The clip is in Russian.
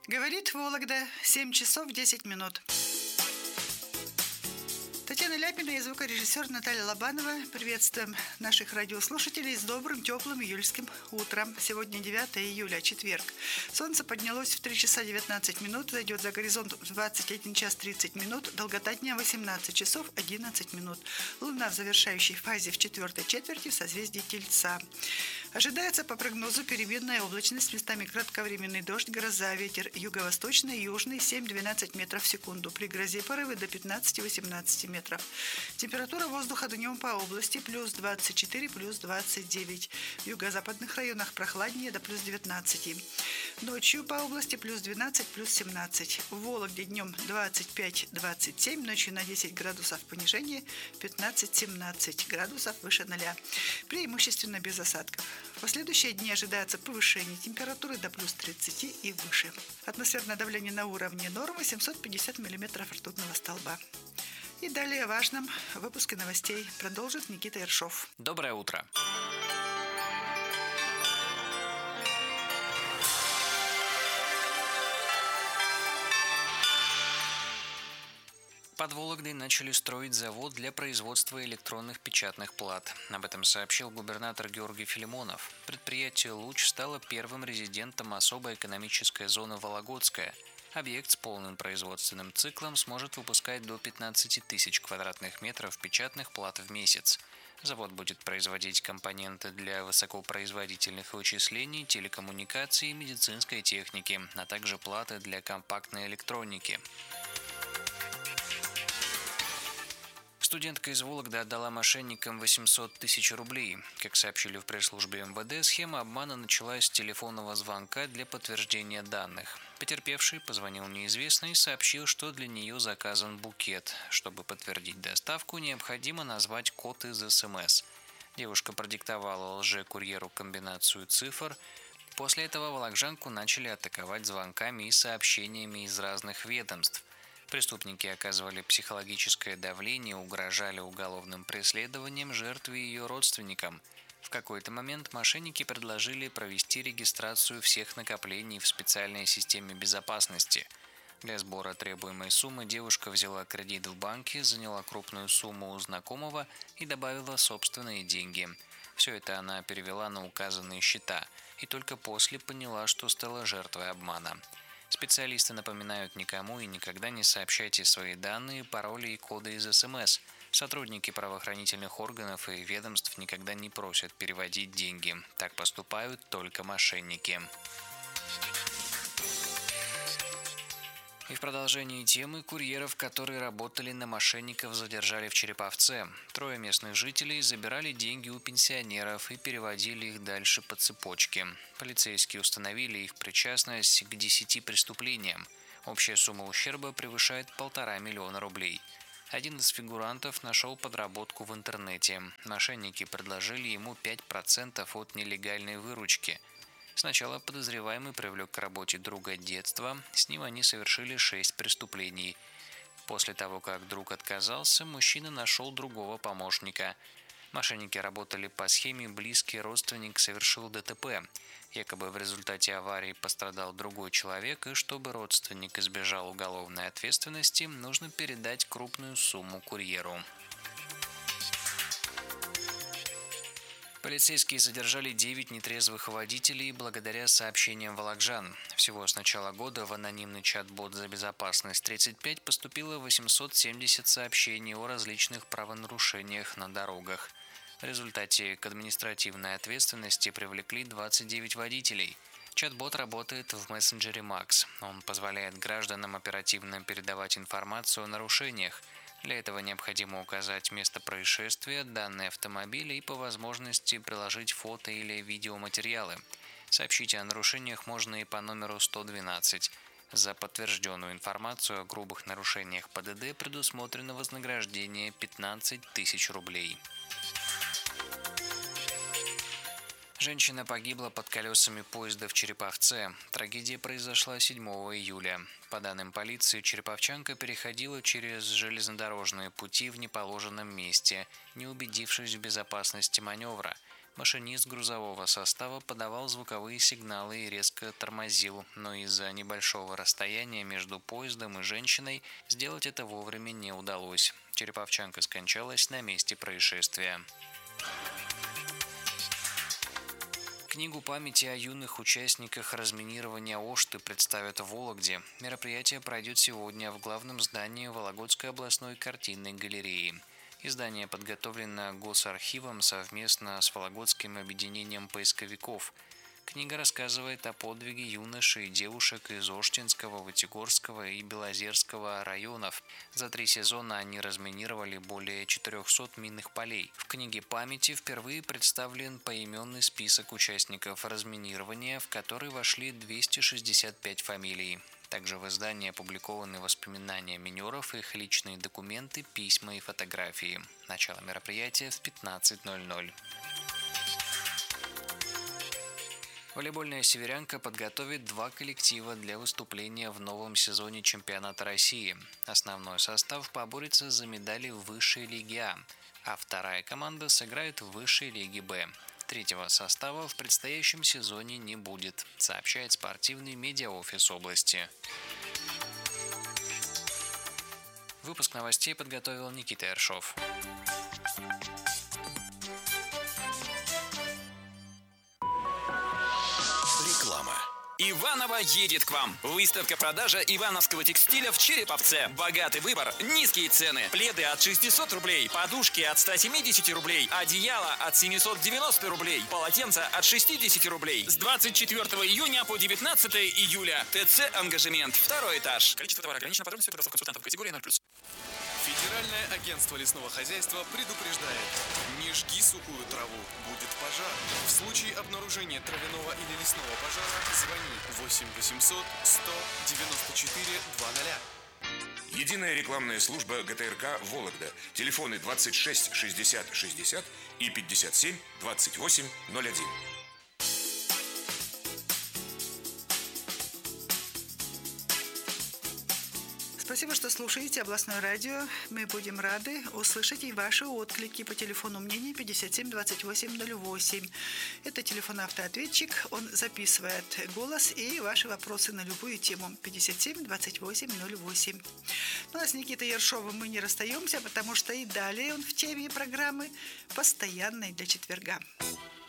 Говорит Вологда, 7 часов 10 минут. Татьяна Ляпина и звукорежиссер Наталья Лобанова. Приветствуем наших радиослушателей с добрым, теплым июльским утром. Сегодня 9 июля, четверг. Солнце поднялось в 3 часа 19 минут, зайдет за горизонт в 21 час 30 минут, долгота дня 18 часов 11 минут. Луна в завершающей фазе в четвертой четверти в созвездии Тельца. Ожидается по прогнозу переменная облачность, местами кратковременный дождь, гроза, ветер юго-восточный, южный 7-12 метров в секунду. При грозе порывы до 15-18 метров. Температура воздуха днем по области плюс 24, плюс 29. В юго-западных районах прохладнее до плюс 19. Ночью по области плюс 12, плюс 17. В Вологде днем 25-27, ночью на 10 градусов понижение, 15-17 градусов выше 0. Преимущественно без осадков. В последующие дни ожидается повышение температуры до плюс 30 и выше. Атмосферное давление на уровне нормы 750 миллиметров ртутного столба. И далее о важном выпуске новостей продолжит Никита Ершов. Доброе утро. Под Вологдой начали строить завод для производства электронных печатных плат. Об этом сообщил губернатор Георгий Филимонов. Предприятие «Луч» стало первым резидентом особой экономической зоны Вологодская. Объект с полным производственным циклом сможет выпускать до 15 тысяч квадратных метров печатных плат в месяц. Завод будет производить компоненты для высокопроизводительных вычислений, телекоммуникаций и медицинской техники, а также платы для компактной электроники. Студентка из Вологды отдала мошенникам 800 тысяч рублей. Как сообщили в пресс-службе МВД, схема обмана началась с телефонного звонка для подтверждения данных. Потерпевший позвонил неизвестный и сообщил, что для нее заказан букет. Чтобы подтвердить доставку, необходимо назвать код из СМС. Девушка продиктовала лже-курьеру комбинацию цифр. После этого вологжанку начали атаковать звонками и сообщениями из разных ведомств. Преступники оказывали психологическое давление, угрожали уголовным преследованием жертве и ее родственникам. В какой-то момент мошенники предложили провести регистрацию всех накоплений в специальной системе безопасности. Для сбора требуемой суммы девушка взяла кредит в банке, заняла крупную сумму у знакомого и добавила собственные деньги. Все это она перевела на указанные счета и только после поняла, что стала жертвой обмана. Специалисты напоминают: никому и никогда не сообщайте свои данные, пароли и коды из СМС. Сотрудники правоохранительных органов и ведомств никогда не просят переводить деньги. Так поступают только мошенники. И в продолжении темы курьеров, которые работали на мошенников, задержали в Череповце. 3 местных жителей забирали деньги у пенсионеров и переводили их дальше по цепочке. Полицейские установили их причастность к 10 преступлениям. Общая сумма ущерба превышает 1,5 миллиона рублей. Один из фигурантов нашел подработку в интернете. Мошенники предложили ему 5% от нелегальной выручки. Сначала подозреваемый привлек к работе друга детства, с ним они совершили 6 преступлений. После того, как друг отказался, мужчина нашел другого помощника. Мошенники работали по схеме «близкий родственник совершил ДТП». Якобы в результате аварии пострадал другой человек, и чтобы родственник избежал уголовной ответственности, нужно передать крупную сумму курьеру. Полицейские задержали 9 нетрезвых водителей благодаря сообщениям вологжан. Всего с начала года в анонимный чат-бот «За безопасность 35» поступило 870 сообщений о различных правонарушениях на дорогах. В результате к административной ответственности привлекли 29 водителей. Чат-бот работает в мессенджере Max. Он позволяет гражданам оперативно передавать информацию о нарушениях. Для этого необходимо указать место происшествия, данные автомобиля и по возможности приложить фото или видеоматериалы. Сообщить о нарушениях можно и по номеру 112. За подтвержденную информацию о грубых нарушениях ПДД предусмотрено вознаграждение 15 тысяч рублей. Женщина погибла под колесами поезда в Череповце. Трагедия произошла 7 июля. По данным полиции, череповчанка переходила через железнодорожные пути в неположенном месте, не убедившись в безопасности маневра. Машинист грузового состава подавал звуковые сигналы и резко тормозил, но из-за небольшого расстояния между поездом и женщиной сделать это вовремя не удалось. Череповчанка скончалась на месте происшествия. Книгу памяти о юных участниках разминирования Ошты представят в Вологде. Мероприятие пройдет сегодня в главном здании Вологодской областной картинной галереи. Издание подготовлено Госархивом совместно с Вологодским объединением поисковиков. Книга рассказывает о подвиге юношей и девушек из Оштинского, Вытегорского и Белозерского районов. За 3 сезона они разминировали более 400 минных полей. В книге памяти впервые представлен поименный список участников разминирования, в который вошли 265 фамилий. Также в издании опубликованы воспоминания минеров, их личные документы, письма и фотографии. Начало мероприятия в 15:00. Волейбольная «Северянка» подготовит 2 коллектива для выступления в новом сезоне чемпионата России. Основной состав поборется за медали в высшей лиге А, вторая команда сыграет в высшей лиге Б. Третьего состава в предстоящем сезоне не будет, сообщает спортивный медиаофис области. Выпуск новостей подготовил Никита Ершов. Реклама. Иваново едет к вам. Выставка-продажа ивановского текстиля в Череповце. Богатый выбор, низкие цены. Пледы от 600 рублей, подушки от 170 рублей, одеяло от 790 рублей, полотенца от 60 рублей. С 24 июня по 19 июля. ТЦ «Ангажемент», 2-й этаж. Количество товара ограничено, подробности по консультантов категории 0+. Федеральное агентство лесного хозяйства предупреждает: не жги сухую траву, будет пожар. В случае обнаружения травяного или лесного пожара звони 8 800 194 00. Единая рекламная служба ГТРК «Вологда». Телефоны 26 60 60 и 57 28 01. Спасибо, что слушаете областное радио. Мы будем рады услышать и ваши отклики по телефону мнения 57 28 08. Это телефон автоответчик. Он записывает голос и ваши вопросы на любую тему. 57 28 08. Ну а с Никитой Ершовым мы не расстаемся, потому что и далее он в теме программы постоянной для четверга.